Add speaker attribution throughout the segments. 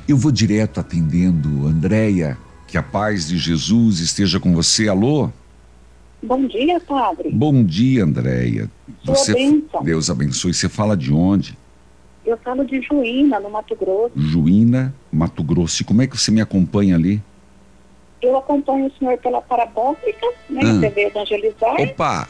Speaker 1: Eu vou direto atendendo. Andréia, que a paz de Jesus esteja com você. Alô?
Speaker 2: Bom dia, padre.
Speaker 1: Bom dia, Andréia.
Speaker 2: Sua bênção.
Speaker 1: Deus abençoe. Você fala de onde?
Speaker 2: Eu falo de Juína, no Mato Grosso.
Speaker 1: Juína, Mato Grosso. E como é que você me acompanha ali?
Speaker 2: Eu acompanho o senhor pela Parabólica, né, TV Evangelizar.
Speaker 1: Opa!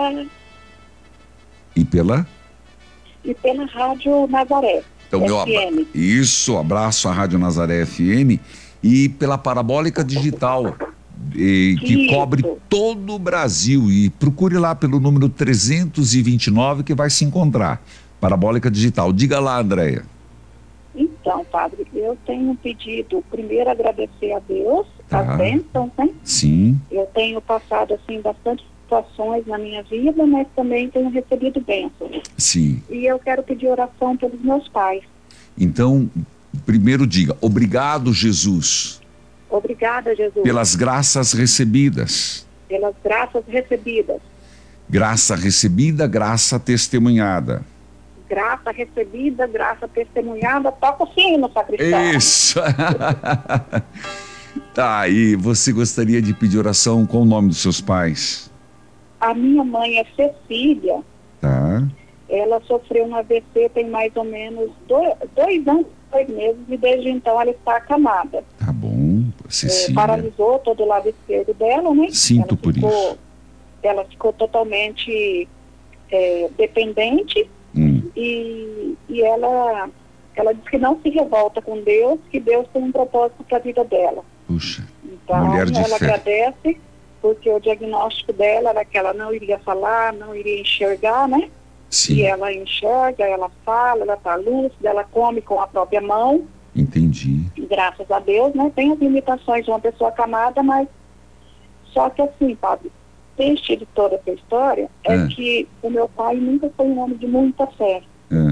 Speaker 2: E
Speaker 1: pela
Speaker 2: Rádio Nazaré,
Speaker 1: então,
Speaker 2: FM.
Speaker 1: Isso, abraço à Rádio Nazaré FM e pela Parabólica Digital, que cobre todo o Brasil. E procure lá pelo número 329 que vai se encontrar. Parabólica Digital. Diga lá, Andréia.
Speaker 2: Então, padre, eu tenho pedido, primeiro, agradecer a Deus, as bênçãos, né?
Speaker 1: Sim.
Speaker 2: Eu tenho passado, assim, bastante situações na minha vida, mas também tenho recebido bênçãos.
Speaker 1: Sim.
Speaker 2: E eu quero pedir oração pelos meus pais.
Speaker 1: Então, primeiro diga, obrigado, Jesus.
Speaker 2: Obrigada, Jesus.
Speaker 1: Pelas graças recebidas.
Speaker 2: Pelas graças recebidas.
Speaker 1: Graça recebida, graça testemunhada.
Speaker 2: Graça recebida, graça testemunhada, toca o sino, sacristão.
Speaker 1: Isso. Tá, e você gostaria de pedir oração com o nome dos seus pais?
Speaker 2: A minha mãe é Cecília.
Speaker 1: Tá.
Speaker 2: Ela sofreu um AVC tem mais ou menos 2 anos, 2 meses, e desde então ela está acamada.
Speaker 1: Tá bom, Cecília.
Speaker 2: Paralisou todo o lado esquerdo dela, né?
Speaker 1: Sinto por isso.
Speaker 2: Ela ficou totalmente dependente. E ela diz que não se revolta com Deus, que Deus tem um propósito para a vida dela.
Speaker 1: Puxa,
Speaker 2: então,
Speaker 1: mulher de
Speaker 2: ela
Speaker 1: fé.
Speaker 2: agradece, porque o diagnóstico dela era que ela não iria falar, não iria enxergar, né?
Speaker 1: Sim.
Speaker 2: E ela enxerga, ela fala, ela está lúcida, ela come com a própria mão.
Speaker 1: Entendi.
Speaker 2: E graças a Deus, né? Tem as limitações de uma pessoa acamada, mas só que assim, padre, triste de toda essa história é que o meu pai nunca foi um homem de muita fé.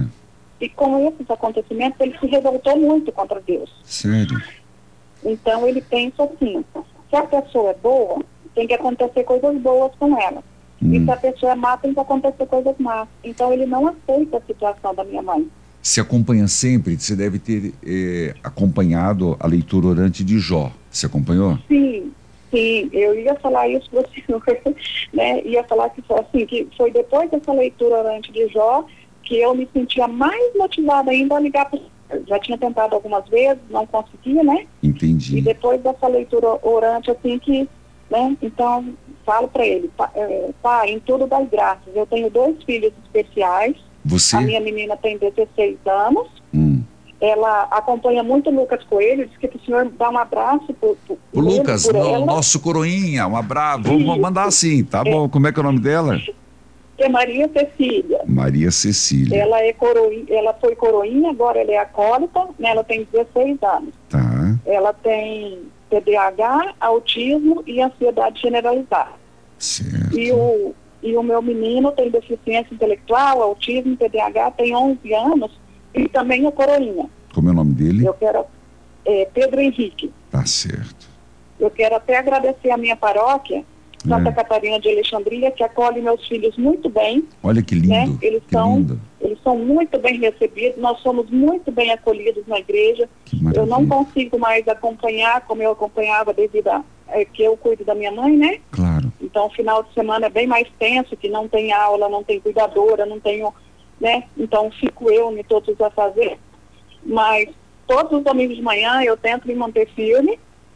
Speaker 2: E com esses acontecimentos, ele se revoltou muito contra Deus.
Speaker 1: Sério?
Speaker 2: Então, ele pensa assim, se a pessoa é boa, tem que acontecer coisas boas com ela. E se a pessoa é má, tem que acontecer coisas más. Então, ele não aceita a situação da minha mãe.
Speaker 1: Se acompanha sempre, você deve ter acompanhado a leitura orante de Jó. Você acompanhou?
Speaker 2: Sim, eu ia falar isso para o senhor, né? Ia falar que foi assim, que foi depois dessa leitura orante de Jó que eu me sentia mais motivada ainda a ligar para o senhor. Já tinha tentado algumas vezes, não conseguia, né?
Speaker 1: Entendi.
Speaker 2: E depois dessa leitura orante, assim que, né? Então, falo para ele, pai, em tudo das graças. Eu tenho 2 filhos especiais.
Speaker 1: Você?
Speaker 2: A minha menina tem 16 anos. Ela acompanha muito o Lucas Coelho, diz que o senhor dá um abraço o
Speaker 1: Lucas, nosso coroinha, um abraço. Vamos mandar assim, tá bom? Como é que é o nome dela?
Speaker 2: É Maria Cecília.
Speaker 1: Maria Cecília.
Speaker 2: Ela foi coroinha, agora ela é acólita, né? Ela tem 16 anos.
Speaker 1: Tá.
Speaker 2: Ela tem TDAH, autismo e ansiedade generalizada.
Speaker 1: Certo.
Speaker 2: E o meu menino tem deficiência intelectual, autismo, TDAH, tem 11 anos e também é coroinha.
Speaker 1: Como é o nome dele?
Speaker 2: Eu quero Pedro Henrique.
Speaker 1: Tá certo.
Speaker 2: Eu quero até agradecer a minha paróquia, Santa Catarina de Alexandria, que acolhe meus filhos muito bem.
Speaker 1: Olha que lindo.
Speaker 2: Né? Eles são muito bem recebidos, nós somos muito bem acolhidos na igreja. Eu não consigo mais acompanhar como eu acompanhava devido a que eu cuido da minha mãe, né?
Speaker 1: Claro.
Speaker 2: Então o final de semana é bem mais tenso, que não tem aula, não tem cuidadora, não tenho, né? Então fico eu em todos os afazeres. Mas todos os domingos de manhã eu tento me manter firme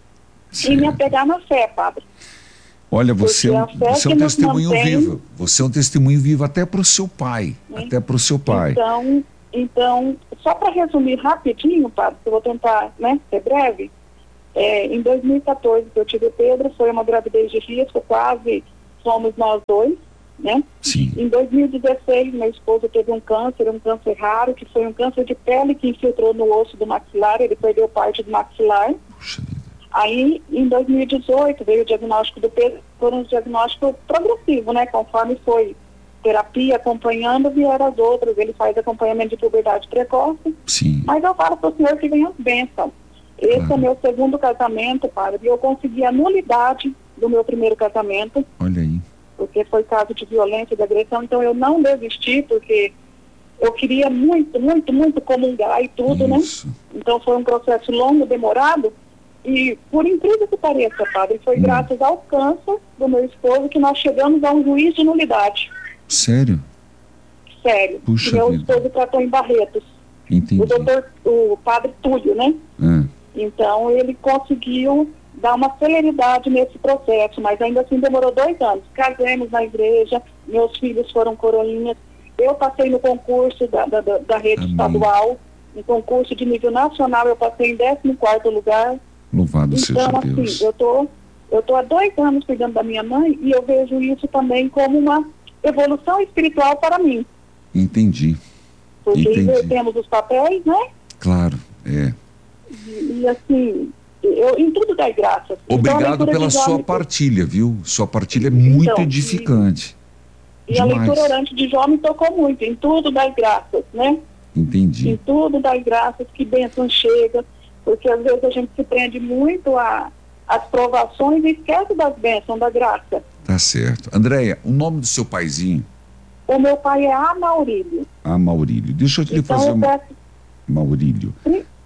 Speaker 2: e me apegar na fé, padre.
Speaker 1: Olha, você é um testemunho vivo. Você é um testemunho vivo até para o seu pai. Até para o seu pai.
Speaker 2: Então, só para resumir rapidinho, padre, que eu vou tentar, né, ser breve. Em 2014 que eu tive o Pedro, foi uma gravidez de risco, quase somos nós 2, né?
Speaker 1: Sim.
Speaker 2: Em 2016, meu esposo teve um câncer raro, que foi um câncer de pele que infiltrou no osso do maxilar, ele perdeu parte do maxilar.
Speaker 1: Puxa.
Speaker 2: Aí, em 2018, veio o diagnóstico do Pedro, foi um diagnóstico progressivo, né? Conforme foi terapia acompanhando, vieram as outras. Ele faz acompanhamento de puberdade precoce.
Speaker 1: Sim.
Speaker 2: Mas eu falo para o senhor que vem as bênçãos. Esse é o meu segundo casamento, padre, e eu consegui a nulidade do meu primeiro casamento.
Speaker 1: Olha aí.
Speaker 2: Porque foi caso de violência e de agressão, então eu não desisti, porque eu queria muito, muito, muito comungar e tudo,
Speaker 1: isso.
Speaker 2: Né? Então foi um processo longo, demorado, e por incrível que pareça, padre, foi graças ao câncer do meu esposo que nós chegamos a um juiz de nulidade.
Speaker 1: Sério?
Speaker 2: Sério.
Speaker 1: Puxa
Speaker 2: meu
Speaker 1: vida.
Speaker 2: esposo tratou em Barretos.
Speaker 1: Entendi.
Speaker 2: O padre Túlio, né? Então ele conseguiu dar uma celeridade nesse processo, mas ainda assim demorou 2 anos. Casamos na igreja, meus filhos foram coroinhas, eu passei no concurso da rede estadual, no concurso de nível nacional eu passei em 14º lugar.
Speaker 1: Louvado seja Deus.
Speaker 2: Assim, eu tô há 2 anos cuidando da minha mãe e eu vejo isso também como uma evolução espiritual para mim.
Speaker 1: Entendi.
Speaker 2: Porque invertemos os papéis, né?
Speaker 1: Claro,
Speaker 2: E assim, eu em tudo dai graças.
Speaker 1: Obrigado
Speaker 2: então,
Speaker 1: pela sua partilha, viu? Sua partilha é muito edificante.
Speaker 2: E a leitura orante de Jó me tocou muito, em tudo dai graças, né?
Speaker 1: Entendi.
Speaker 2: Em tudo dai graças, que bênção chega, porque às vezes a gente se prende muito às provações e esquece das bênçãos, da graça.
Speaker 1: Tá certo. Andréia, o nome do seu paizinho?
Speaker 2: O meu pai é Amaurílio.
Speaker 1: Amaurílio. Deixa eu te fazer uma... Maurílio.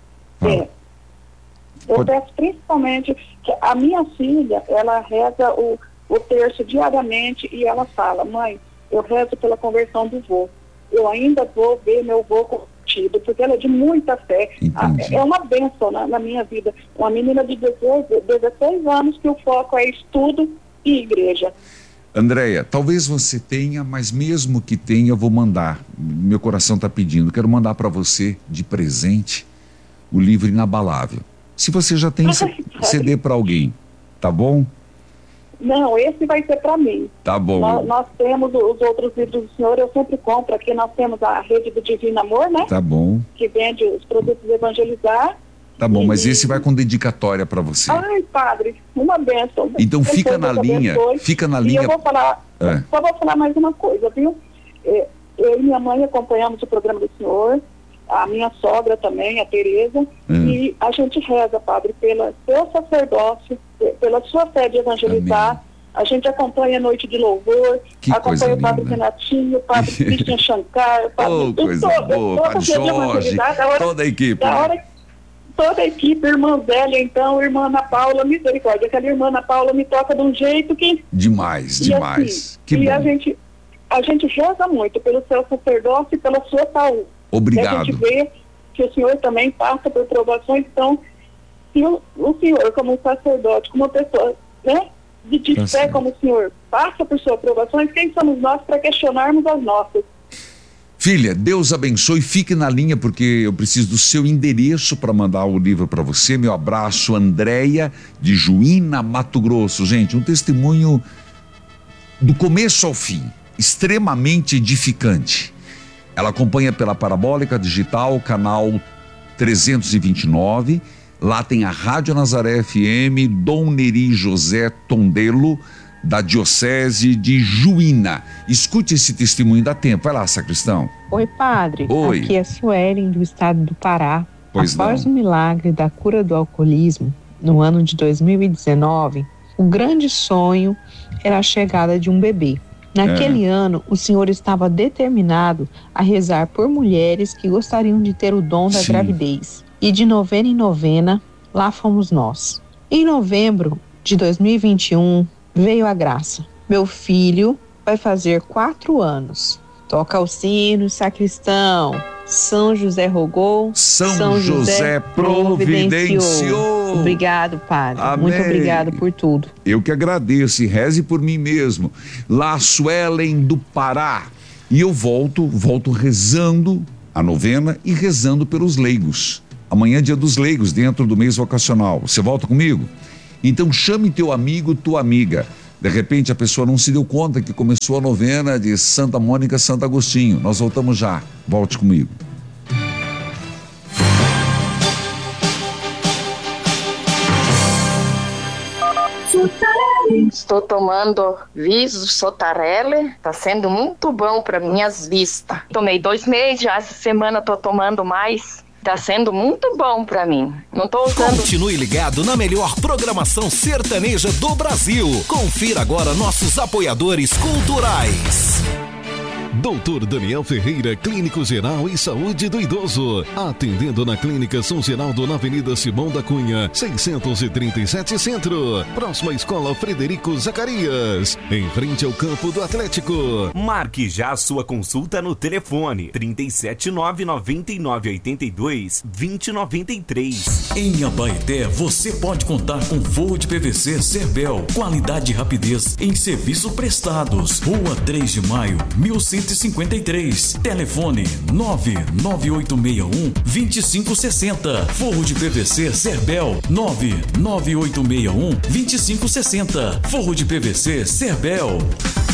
Speaker 2: Eu peço principalmente que a minha filha, ela reza o terço diariamente e ela fala: mãe, eu rezo pela conversão do vô. Eu ainda vou ver meu vô convertido, porque ela é de muita fé. É uma bênção na minha vida. Uma menina de 16 anos que o foco é estudo e igreja.
Speaker 1: Andréia, talvez você tenha, mas mesmo que tenha, eu vou mandar. Meu coração está pedindo. Quero mandar para você de presente o livro Inabalável. Se você já tem, você dê para alguém, tá bom?
Speaker 2: Não, esse vai ser para mim.
Speaker 1: Tá bom.
Speaker 2: Nós temos os outros livros do senhor, eu sempre compro. Aqui nós temos a Rede do Divino Amor, né?
Speaker 1: Tá bom.
Speaker 2: Que vende os produtos Evangelizar.
Speaker 1: Tá bom, mas esse vai com dedicatória para você.
Speaker 2: Ai, padre, uma bênção.
Speaker 1: Então fica na linha, fica na linha.
Speaker 2: E eu vou falar, só vou falar mais uma coisa, viu? Eu e minha mãe acompanhamos o programa do senhor, a minha sogra também, a Tereza, e a gente reza, padre, pelo seu sacerdócio, pela sua fé de evangelizar. Amém. A gente acompanha a noite de louvor, acompanha o padre Renatinho, o padre Christian Shankar, o padre...
Speaker 1: coisa boa, padre Jorge, toda a equipe.
Speaker 2: Toda a equipe, irmã Zélia, então, irmã Ana Paula, misericórdia. Aquela irmã Ana Paula me toca de um jeito que...
Speaker 1: Demais.
Speaker 2: Assim,
Speaker 1: que bom.
Speaker 2: A gente reza muito pelo seu sacerdócio e pela sua saúde.
Speaker 1: Obrigado.
Speaker 2: E a gente vê que o senhor também passa por provações, então, se o senhor, como um sacerdote, como uma pessoa, né, de fé como o senhor, passa por suas provações, quem somos nós para questionarmos as nossas?
Speaker 1: Filha, Deus abençoe, fique na linha porque eu preciso do seu endereço para mandar o livro para você. Meu abraço, Andréia, de Juína, Mato Grosso. Gente, um testemunho do começo ao fim, extremamente edificante. Ela acompanha pela Parabólica Digital, canal 329. Lá tem a Rádio Nazaré FM, Dom Neri José Tondelo, da Diocese de Juína. Escute esse testemunho, dá tempo. Vai lá, sacristão.
Speaker 3: Oi, padre.
Speaker 1: Oi.
Speaker 3: Aqui é Suelen, do estado do Pará.
Speaker 1: Pois
Speaker 3: Após
Speaker 1: não.
Speaker 3: o milagre da cura do alcoolismo, no ano de 2019, o grande sonho era a chegada de um bebê. Naquele ano, o senhor estava determinado a rezar por mulheres que gostariam de ter o dom da gravidez. E de novena em novena, lá fomos nós. Em novembro de 2021, veio a graça. Meu filho vai fazer 4 anos. Toca o sino, sacristão. São José rogou,
Speaker 1: São José providenciou.
Speaker 3: Obrigado, padre.
Speaker 1: Amém.
Speaker 3: Muito obrigado por tudo.
Speaker 1: Eu que agradeço e reze por mim mesmo. Lá, Suelen do Pará. E eu volto rezando a novena e rezando pelos leigos. Amanhã é dia dos leigos, dentro do mês vocacional. Você volta comigo? Então chame teu amigo, tua amiga. De repente a pessoa não se deu conta que começou a novena de Santa Mônica, Santo Agostinho. Nós voltamos já. Volte comigo.
Speaker 4: Estou tomando Viso Sotarelle, tá sendo muito bom para minhas vistas. Tomei 2 meses, já essa semana tô tomando mais. Tá sendo muito bom pra mim. Não tô usando...
Speaker 5: Continue ligado na melhor programação sertaneja do Brasil. Confira agora nossos apoiadores culturais. Dr. Daniel Ferreira, Clínico Geral e Saúde do Idoso. Atendendo na Clínica São Geraldo, na Avenida Simão da Cunha, 637 Centro. Próxima Escola Frederico Zacarias, em frente ao campo do Atlético.
Speaker 6: Marque já a sua consulta no telefone 379-9982-2093.
Speaker 7: Em Abaeté, você pode contar com forro de PVC Cerbel, qualidade e rapidez em serviços prestados. Rua 3 de Maio, 1153. Telefone 99861-2560. Forro de PVC Cerbel, 99861-2560. Forro de PVC Cerbel.